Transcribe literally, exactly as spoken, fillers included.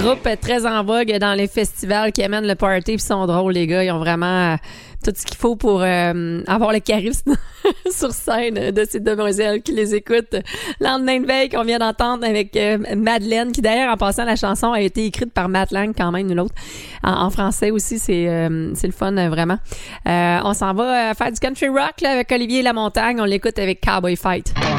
groupe très en vogue dans les festivals qui amènent le party, puis sont drôles, les gars. Ils ont vraiment euh, tout ce qu'il faut pour euh, avoir le charisme sur scène de ces demoiselles qui les écoutent. Lendemain de veille qu'on vient d'entendre avec euh, Madeleine, qui d'ailleurs, en passant, la chanson a été écrite par Matt Lang quand même, l'autre. En, en français aussi, c'est euh, c'est le fun, euh, vraiment. Euh, on s'en va euh, faire du country rock là, avec Olivier Lamontagne. On l'écoute avec Cowboy Fight.